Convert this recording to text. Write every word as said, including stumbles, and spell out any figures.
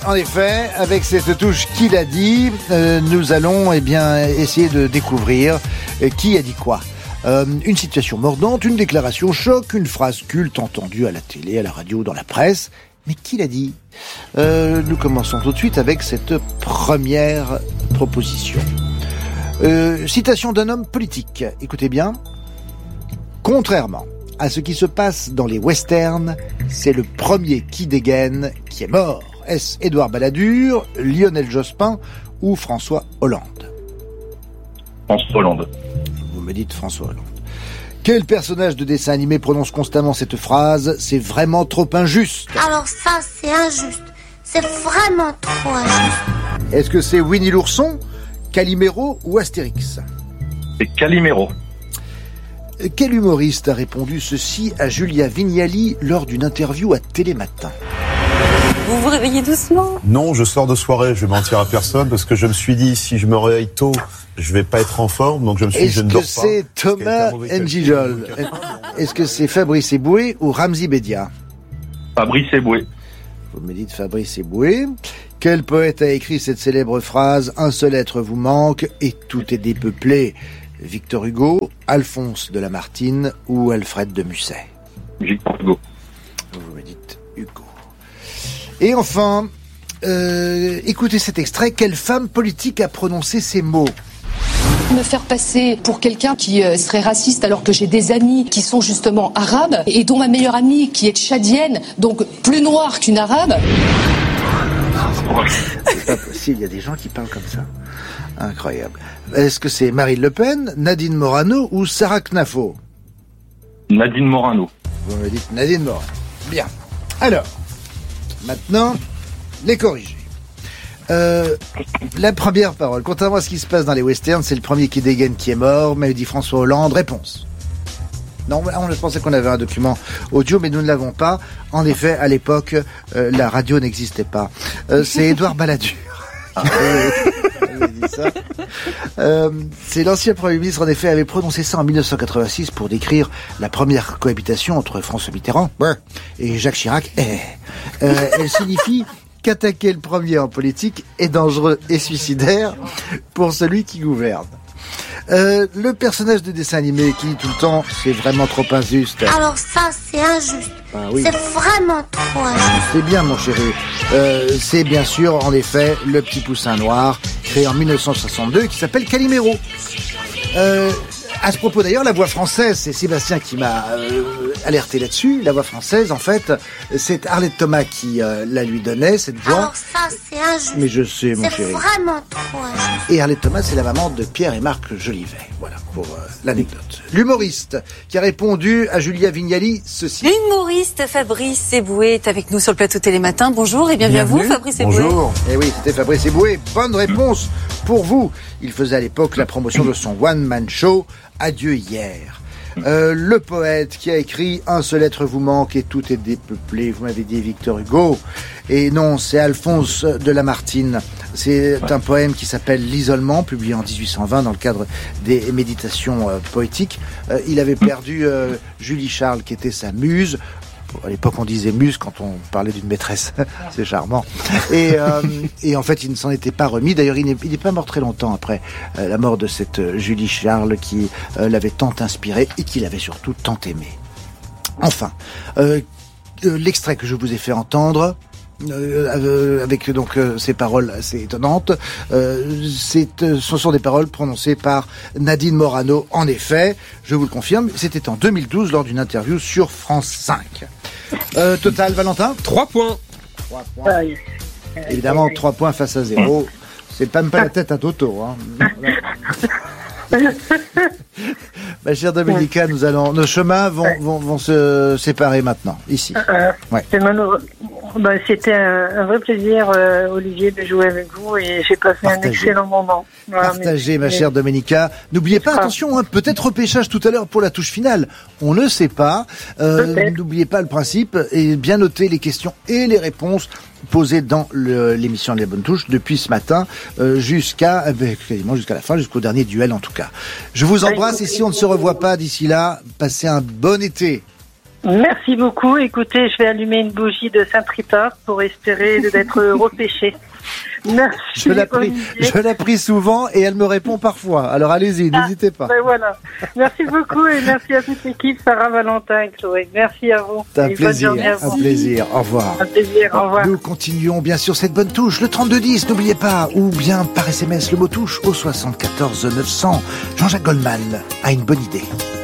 en effet, avec cette touche « Qui l'a dit euh, », nous allons eh bien, essayer de découvrir euh, qui a dit quoi. Euh, une situation mordante, une déclaration choc, une phrase culte entendue à la télé, à la radio, dans la presse. Mais qui l'a dit ? euh, Nous commençons tout de suite avec cette première proposition. Euh, citation d'un homme politique. Écoutez bien. Contrairement à ce qui se passe dans les westerns, c'est le premier qui dégaine qui est mort. Est-ce Édouard Balladur, Lionel Jospin ou François Hollande ? François Hollande. Vous me dites François Hollande. Quel personnage de dessin animé prononce constamment cette phrase ? C'est vraiment trop injuste. Alors ça, c'est injuste. C'est vraiment trop injuste. Est-ce que c'est Winnie l'ourson, Calimero ou Astérix ? C'est Calimero. Quel humoriste a répondu ceci à Julia Vignali lors d'une interview à Télématin ? Vous vous réveillez doucement ? Non, je sors de soirée, je vais mentir à personne parce que je me suis dit si je me réveille tôt, je vais pas être en forme, donc je me suis dit je ne dors pas. Est-ce que c'est Thomas N'Gijol ? Est-ce que c'est Fabrice Eboué ou Ramzi Bedia ? Fabrice Eboué. Vous me dites Fabrice Eboué. Quel poète a écrit cette célèbre phrase « Un seul être vous manque et tout est dépeuplé » ? Victor Hugo, Alphonse de Lamartine ou Alfred de Musset ? Victor Hugo. Vous me dites Hugo. Et enfin, euh, écoutez cet extrait. Quelle femme politique a prononcé ces mots ? Me faire passer pour quelqu'un qui euh, serait raciste alors que j'ai des amis qui sont justement arabes et dont ma meilleure amie qui est tchadienne, donc plus noire qu'une arabe. C'est pas possible, il y a des gens qui parlent comme ça. Incroyable. Est-ce que c'est Marine Le Pen, Nadine Morano ou Sarah Knafo ? Nadine Morano. Vous me dites Nadine Morano. Bien. Alors, maintenant, les corriger. Euh, la première parole. Contrairement à ce qui se passe dans les westerns, c'est le premier qui dégaine qui est mort, mais dit François Hollande. Réponse. Non, on pensait qu'on avait un document audio, mais nous ne l'avons pas. En effet, à l'époque, euh, la radio n'existait pas. Euh, c'est Édouard Balladur. dit ça. Euh, c'est l'ancien Premier ministre, en effet, avait prononcé ça en dix-neuf cent quatre-vingt-six pour décrire la première cohabitation entre François Mitterrand et Jacques Chirac. Euh, elle signifie qu'attaquer le premier en politique est dangereux et suicidaire pour celui qui gouverne. Euh, le personnage de dessin animé qui dit tout le temps c'est vraiment trop injuste. Alors ça, c'est injuste. Ah, oui. C'est vraiment trop injuste. C'est bien, mon chéri. Euh, c'est bien sûr, en effet, le petit poussin noir, créé en dix-neuf cent soixante-deux, qui s'appelle Calimero. Euh, à ce propos, d'ailleurs, la voix française, c'est Sébastien qui m'a euh, alerté là-dessus. La voix française, en fait, c'est Arlette Thomas qui euh, la lui donnait, cette voix. Alors ça, c'est injuste. Mais je sais, mon c'est chéri. C'est vraiment trop injuste. Et Arlette Thomas, c'est la maman de Pierre et Marc Jolivet. Voilà, pour euh, l'anecdote. L'humoriste qui a répondu à Julia Vignali ceci. L'humoriste Fabrice Eboué est avec nous sur le plateau Télématin. Bonjour et bienvenue, bienvenue. à vous, Fabrice Eboué. Bonjour. Eh oui, c'était Fabrice Eboué. Bonne réponse pour vous. Il faisait à l'époque la promotion de son one-man show Adieu hier. Euh, le poète qui a écrit « Un seul être vous manque et tout est dépeuplé », vous m'avez dit Victor Hugo. Et non, c'est Alphonse de Lamartine. C'est un poème qui s'appelle « L'isolement », publié en dix-huit cent vingt dans le cadre des méditations euh, poétiques. Euh, il avait perdu euh, Julie Charles, qui était sa muse. À l'époque, on disait muse quand on parlait d'une maîtresse. C'est charmant. Et, euh, et en fait, il ne s'en était pas remis. D'ailleurs, il n'est, il n'est pas mort très longtemps après euh, la mort de cette euh, Julie Charles qui euh, l'avait tant inspiré et qui l'avait surtout tant aimé. Enfin, euh, euh, l'extrait que je vous ai fait entendre, Euh, avec donc euh, ces paroles assez étonnantes. Euh, c'est, euh, ce sont des paroles prononcées par Nadine Morano. En effet, je vous le confirme, c'était en deux mille douze lors d'une interview sur France cinq. Euh, total, Valentin ? Trois points. Trois points. Évidemment, trois points face à zéro. C'est même pas la tête à Toto. Hein. Ma chère Dominica, nous allons, nos chemins vont, vont, vont se séparer maintenant, ici. Euh, ouais. c'est malheureux. Bah, c'était un, un vrai plaisir, euh, Olivier, de jouer avec vous et j'ai passé Partagez. un excellent moment. Voilà, Partagez, mais, ma mais... chère Dominica. N'oubliez pas, attention, hein, peut-être repêchage tout à l'heure pour la touche finale. On ne sait pas. Euh, n'oubliez pas le principe et bien noter les questions et les réponses posées dans le, l'émission Les Bonnes Touches depuis ce matin euh, jusqu'à euh, quasiment jusqu'à la fin, jusqu'au dernier duel en tout cas. Je vous embrasse et si on ne se revoit pas d'ici là, passez un bon été. Merci beaucoup. Écoutez, je vais allumer une bougie de Saint-Tripart pour espérer d'être repêché. Merci. Je la prie, je la prie souvent et elle me répond parfois. Alors allez-y, ah, n'hésitez pas. Ben voilà. Merci beaucoup et merci à toute l'équipe, Sarah, Valentin, Chloé. Merci à vous. Un plaisir, un plaisir. Au revoir. Un plaisir, au revoir. Nous continuons bien sûr cette bonne touche, le trente-deux dix, n'oubliez pas, ou bien par S M S le mot touche au soixante-quatorze neuf cents. Jean-Jacques Goldman a une bonne idée.